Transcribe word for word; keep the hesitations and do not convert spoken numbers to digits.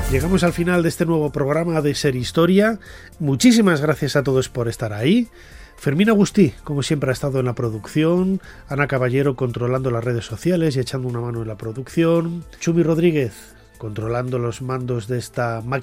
Llegamos al final de este nuevo programa de Ser Historia. Muchísimas gracias a todos por estar ahí. Fermín Agustí, como siempre, ha estado en la producción. Ana Caballero controlando las redes sociales y echando una mano en la producción. Chumi Rodríguez controlando los mandos de esta máquina